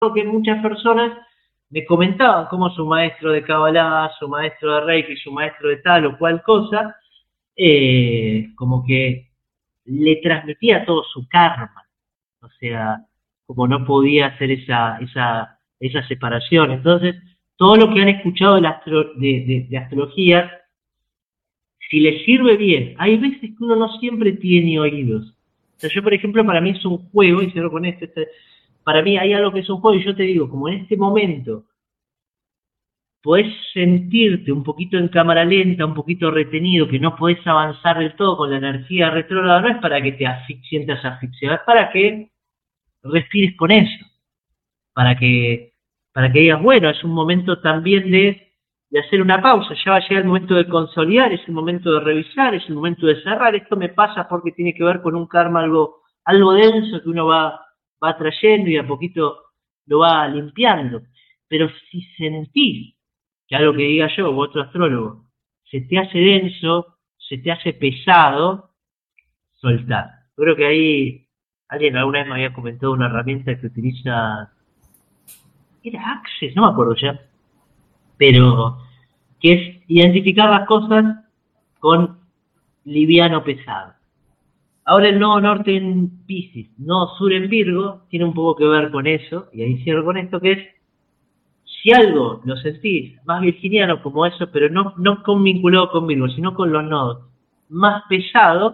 que muchas personas me comentaban cómo su maestro de Kabbalah, su maestro de Reiki, su maestro de tal o cual cosa, como que le transmitía todo su karma. O sea, como no podía hacer esa separación. Entonces, todo lo que han escuchado de astrología, si les sirve bien, hay veces que uno no siempre tiene oídos. O sea, yo, por ejemplo, para mí es un juego, y cierro con esto, para mí hay algo que es un juego, y yo te digo, como en este momento podés sentirte un poquito en cámara lenta, un poquito retenido, que no podés avanzar del todo con la energía retrógrada, no es para que te sientas asfixiado, es para que respires con eso, para que, para que digas, bueno, es un momento también de hacer una pausa, ya va a llegar el momento de consolidar, es el momento de revisar, es el momento de cerrar, esto me pasa porque tiene que ver con un karma algo denso que uno va trayendo y a poquito lo va limpiando. Pero si sentís que algo que diga yo u otro astrólogo se te hace denso, se te hace pesado, soltar. Creo que ahí alguien alguna vez me había comentado una herramienta que utiliza, era Access, no me acuerdo ya, pero que es identificar las cosas con liviano pesado. Ahora el nodo norte en Piscis, nodo sur en Virgo, tiene un poco que ver con eso, y ahí cierro con esto, que es, si algo lo sentís más virginiano como eso, pero no con vinculado con Virgo, sino con los nodos más pesados,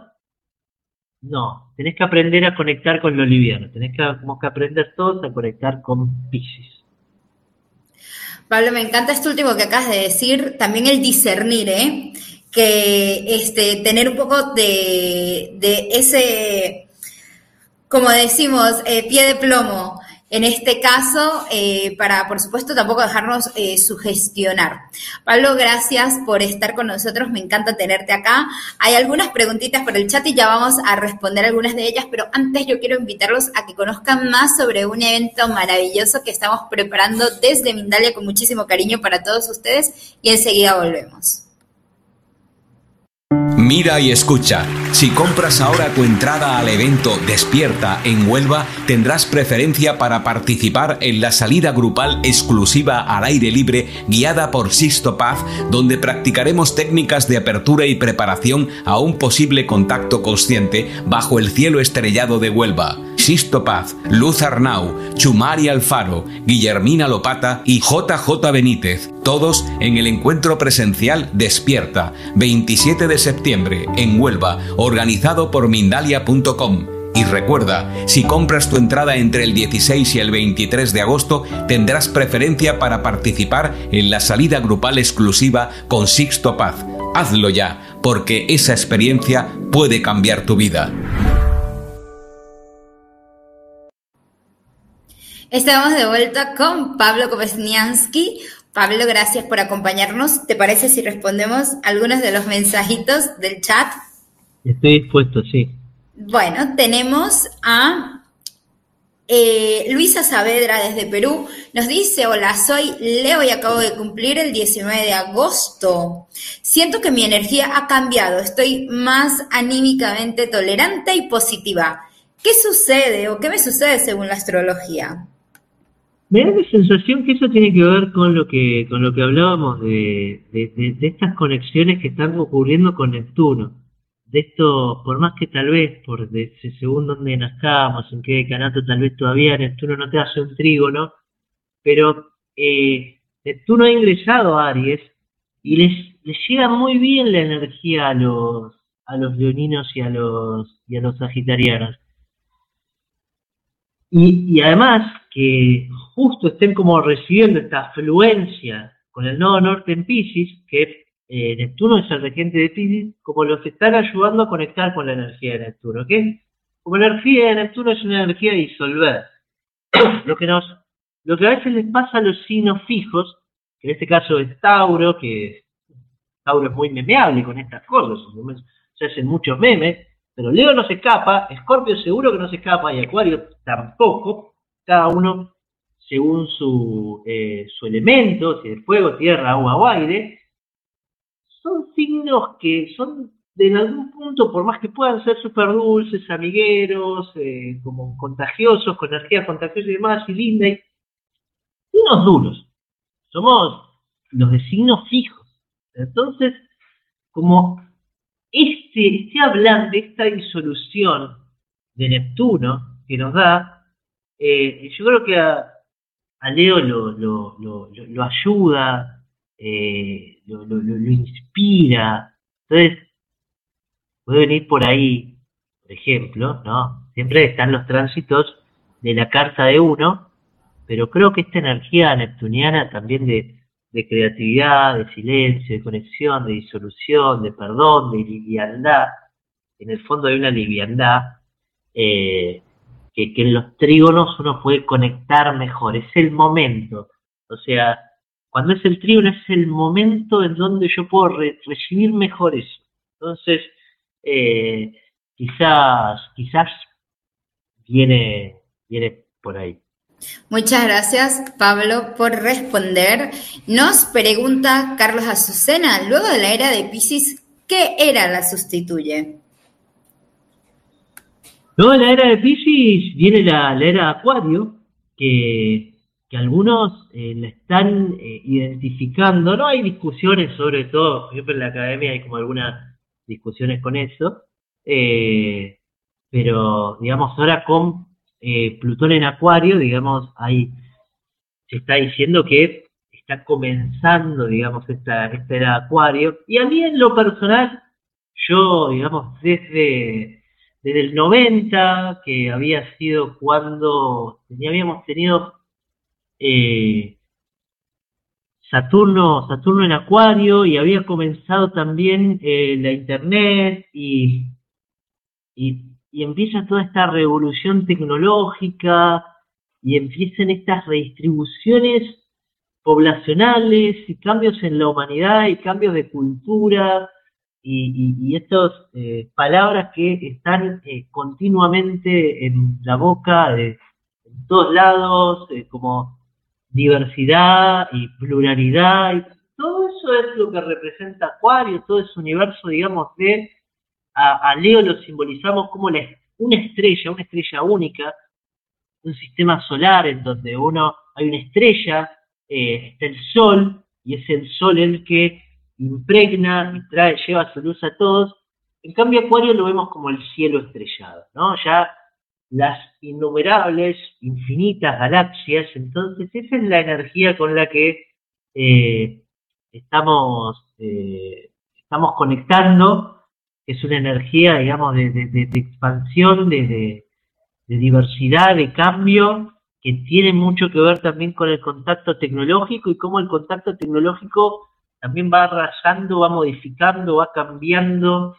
no, tenés que aprender a conectar con lo liviano, tenés como que aprender todos a conectar con Piscis. Pablo, me encanta esto último que acabas de decir, también el discernir, ¿eh? Que tener un poco de ese, como decimos, pie de plomo, en este caso, para, por supuesto, tampoco dejarnos sugestionar. Pablo, gracias por estar con nosotros, me encanta tenerte acá. Hay algunas preguntitas por el chat y ya vamos a responder algunas de ellas, pero antes yo quiero invitarlos a que conozcan más sobre un evento maravilloso que estamos preparando desde Mindalia con muchísimo cariño para todos ustedes y enseguida volvemos. Mira y escucha. Si compras ahora tu entrada al evento Despierta en Huelva, tendrás preferencia para participar en la salida grupal exclusiva al aire libre guiada por Sixto Paz, donde practicaremos técnicas de apertura y preparación a un posible contacto consciente bajo el cielo estrellado de Huelva. Sixto Paz, Luz Arnau, Chumari Alfaro, Guillermina Lopata y JJ Benítez, todos en el encuentro presencial Despierta, 27 de septiembre, en Huelva, organizado por Mindalia.com. Y recuerda, si compras tu entrada entre el 16 y el 23 de agosto, tendrás preferencia para participar en la salida grupal exclusiva con Sixto Paz. Hazlo ya, porque esa experiencia puede cambiar tu vida. Estamos de vuelta con Pablo Kopesniansky. Pablo, gracias por acompañarnos. ¿Te parece si respondemos algunos de los mensajitos del chat? Estoy dispuesto, sí. Bueno, tenemos a Luisa Saavedra desde Perú. Nos dice, hola, soy Leo y acabo de cumplir el 19 de agosto. Siento que mi energía ha cambiado. Estoy más anímicamente tolerante y positiva. ¿Qué sucede o qué me sucede según la astrología? Me da la sensación que eso tiene que ver con lo que hablábamos de estas conexiones que están ocurriendo con Neptuno. De esto, por más que tal vez, según dónde nazcamos, en qué decanato, tal vez todavía Neptuno no te hace un trígono, pero Neptuno ha ingresado a Aries y les llega muy bien la energía a los leoninos y a los sagitarianos. Y además que justo estén como recibiendo esta afluencia con el nodo norte en Piscis, que Neptuno es el regente de Piscis, como los están ayudando a conectar con la energía de Neptuno, ¿ok? Como la energía de Neptuno es una energía de disolver. Lo que a veces les pasa a los signos fijos, que en este caso es Tauro, que Tauro es muy memeable con estas cosas, se hacen muchos memes, pero Leo no se escapa, Escorpio seguro que no se escapa, y Acuario tampoco, cada uno según su elemento, si es fuego, tierra, agua o aire, son signos que son, en algún punto, por más que puedan ser súper dulces, amigueros, como contagiosos, con energía contagiosa y demás, y linda, signos duros, somos los de signos fijos. Entonces, como este hablante, esta disolución de Neptuno que nos da, yo creo que a Leo lo ayuda, lo inspira. Entonces, puede venir por ahí, por ejemplo, ¿no? Siempre están los tránsitos de la carta de uno, pero creo que esta energía neptuniana también de creatividad, de silencio, de conexión, de disolución, de perdón, de liviandad, en el fondo hay una liviandad, que en los trígonos uno puede conectar mejor, es el momento. O sea, cuando es el trígono es el momento en donde yo puedo recibir mejor eso. Entonces, quizás viene por ahí. Muchas gracias, Pablo, por responder. Nos pregunta Carlos Azucena, luego de la era de Piscis, ¿qué era la sustituye? Luego de la era de Piscis viene la era de Acuario, que algunos la están identificando. No hay discusiones sobre todo, siempre en la academia hay como algunas discusiones con eso, pero digamos ahora con Plutón en Acuario, digamos, se está diciendo que está comenzando, digamos, esta era de Acuario, y a mí en lo personal, yo, digamos, desde el 90, que había sido cuando habíamos tenido Saturno en Acuario, y había comenzado también la internet, y empieza toda esta revolución tecnológica, y empiezan estas redistribuciones poblacionales, y cambios en la humanidad, y cambios de cultura, y estas palabras que están continuamente en la boca en todos lados, como diversidad y pluralidad, y todo eso es lo que representa Acuario, todo ese universo, digamos, a Leo lo simbolizamos como una estrella única, un sistema solar en donde hay una estrella, está el Sol, y es el Sol el que impregna y lleva su luz a todos. En cambio, Acuario lo vemos como el cielo estrellado, ¿no? Ya las innumerables, infinitas galaxias. Entonces esa es la energía con la que estamos conectando. Es una energía, digamos, de expansión, de diversidad, de cambio, que tiene mucho que ver también con el contacto tecnológico, y cómo el contacto tecnológico también va rayando, va modificando, va cambiando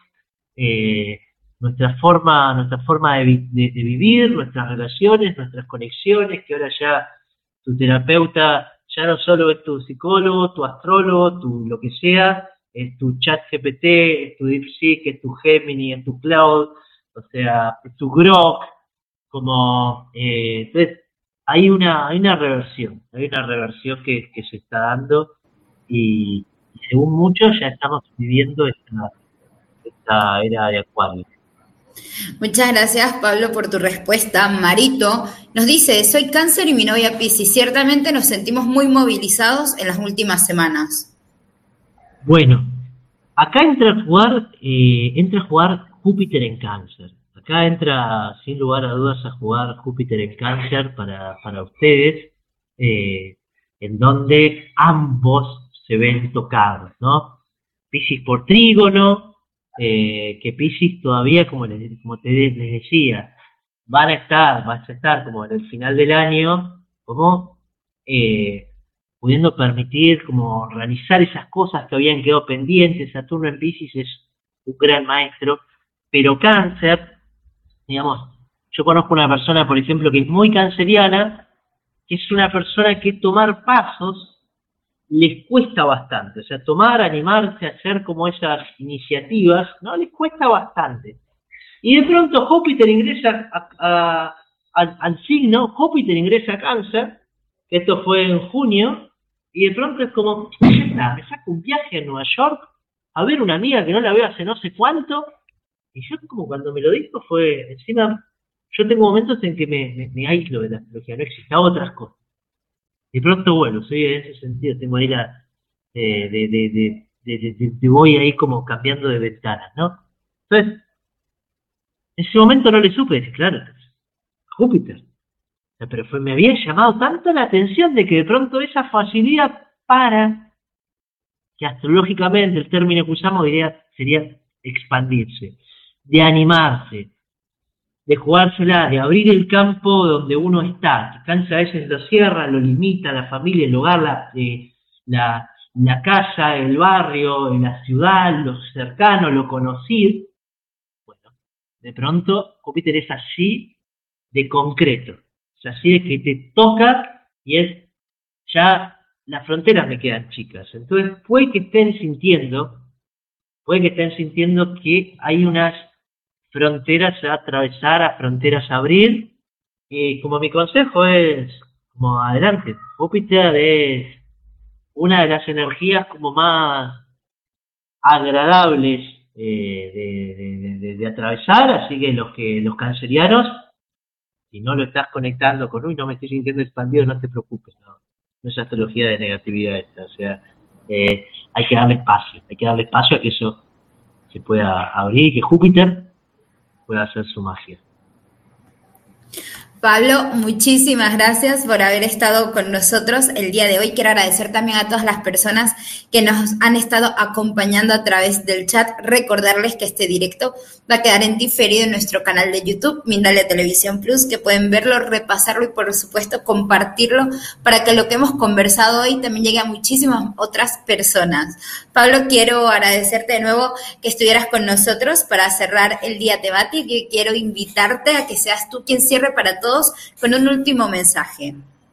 nuestra forma de vivir, nuestras relaciones, nuestras conexiones, que ahora ya tu terapeuta ya no solo es tu psicólogo, tu astrólogo, tu lo que sea, es tu chat GPT, es tu DeepSeek, es tu Gemini, es tu Cloud, o sea, es tu Grok, entonces hay una reversión que se está dando, y según muchos ya estamos viviendo esta era de Acuario. Muchas gracias, Pablo, por tu respuesta. Marito nos dice, soy Cáncer y mi novia Piscis. Ciertamente nos sentimos muy movilizados en las últimas semanas. Bueno, acá entra a jugar Júpiter en Cáncer. Acá entra, sin lugar a dudas, a jugar Júpiter en Cáncer para ustedes, en donde ambos se ven tocados, ¿no? Piscis por trígono, que Piscis todavía, como les decía, vas a estar como en el final del año, como pudiendo permitir como realizar esas cosas que habían quedado pendientes. Saturno en Piscis es un gran maestro, pero Cáncer, digamos, yo conozco una persona, por ejemplo, que es muy canceriana, que es una persona que tomar pasos les cuesta bastante, o sea, animarse a hacer como esas iniciativas, ¿no? Les cuesta bastante. Y de pronto Júpiter ingresa al signo, Júpiter ingresa a Cáncer, que esto fue en junio, y de pronto es como, ya está, me saco un viaje a Nueva York a ver una amiga que no la veo hace no sé cuánto, y yo como cuando me lo dijo fue, encima, yo tengo momentos en que me aíslo de la astrología, no existen otras cosas. De pronto, bueno, soy en ese sentido, tengo ahí voy ahí como cambiando de ventanas, ¿no? Entonces, en ese momento no le supe decir, claro, Júpiter. Pero me había llamado tanto la atención de que de pronto esa facilidad para, que astrológicamente el término que usamos sería expandirse, de animarse, de jugársela, de abrir el campo donde uno está, que cansa a veces lo cierra, lo limita, la familia, el hogar, la casa, el barrio, la ciudad, lo cercano, lo conocido. Bueno, de pronto Júpiter es así de concreto, es así de que te toca y es ya las fronteras me quedan chicas. Entonces puede que estén sintiendo que hay unas fronteras a atravesar, a fronteras a abrir, y como mi consejo es, como adelante, Júpiter es una de las energías como más agradables de atravesar, así que los cancerianos, si no lo estás conectando con, uy, no me estoy sintiendo expandido, no te preocupes, no es astrología de negatividad esta, o sea, hay que darle espacio a que eso se pueda abrir, que Júpiter pueda hacer su magia. Pablo, muchísimas gracias por haber estado con nosotros el día de hoy. Quiero agradecer también a todas las personas que nos han estado acompañando a través del chat. Recordarles que este directo va a quedar en diferido en nuestro canal de YouTube, Mindalia Televisión Plus, que pueden verlo, repasarlo y por supuesto compartirlo para que lo que hemos conversado hoy también llegue a muchísimas otras personas. Pablo, quiero agradecerte de nuevo que estuvieras con nosotros para cerrar el día temático y quiero invitarte a que seas tú quien cierre para todos con un último mensaje.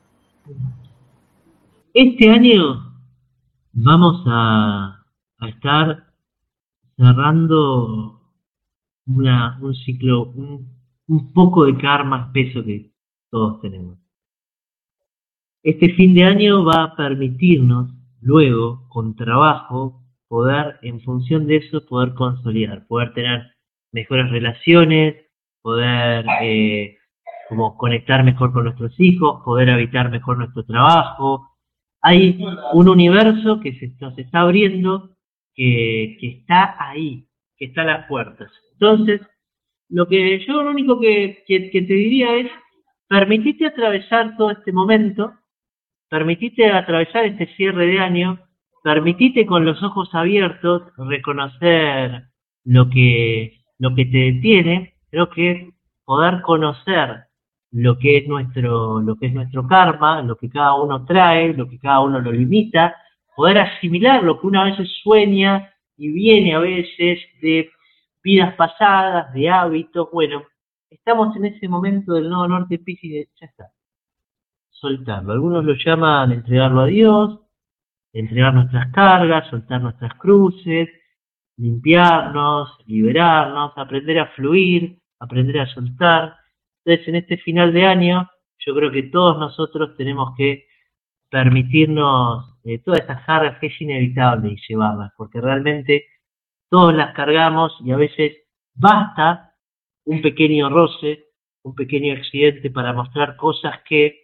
Este año vamos a estar cerrando un ciclo, un poco de karma espeso que todos tenemos. Este fin de año va a permitirnos luego, con trabajo, poder, en función de eso, poder consolidar, poder tener mejores relaciones, poder como conectar mejor con nuestros hijos, poder habitar mejor nuestro trabajo. Hay un universo que nos está abriendo, que está ahí, que está a las puertas. Entonces, lo único que te diría es, permitite atravesar todo este momento, permitite atravesar este cierre de año, permitite con los ojos abiertos reconocer lo que te detiene. Creo que poder conocer lo que es nuestro karma, lo que cada uno trae, lo que cada uno lo limita, poder asimilar lo que uno a veces sueña y viene a veces de vidas pasadas, de hábitos. Bueno, estamos en ese momento del nodo norte Piscis de ya está, soltarlo. Algunos lo llaman entregarlo a Dios, entregar nuestras cargas, soltar nuestras cruces, limpiarnos, liberarnos, aprender a fluir, aprender a soltar. Entonces, en este final de año, yo creo que todos nosotros tenemos que permitirnos todas estas cargas que es inevitable llevarlas, porque realmente todos las cargamos y a veces basta un pequeño roce, un pequeño accidente para mostrar cosas que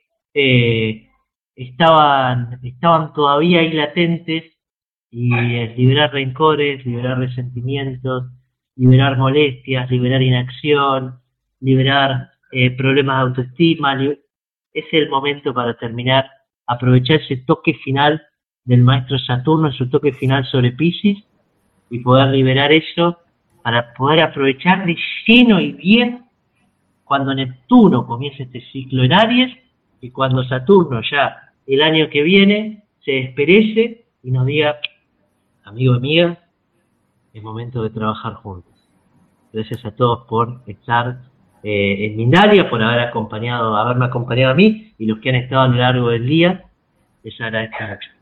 estaban todavía ahí latentes, y liberar rencores, liberar resentimientos, liberar molestias, liberar inacción, liberar problemas de autoestima. Es el momento para terminar, aprovechar ese toque final del maestro Saturno, su toque final sobre Piscis, y poder liberar eso para poder aprovechar de lleno y bien cuando Neptuno comience este ciclo en Aries y cuando Saturno ya el año que viene se desperece y nos diga, amigo, amiga, es momento de trabajar juntos. Gracias a todos por estar en Mindalia, por haberme acompañado a mí y los que han estado a lo largo del día. Les agradezco mucho.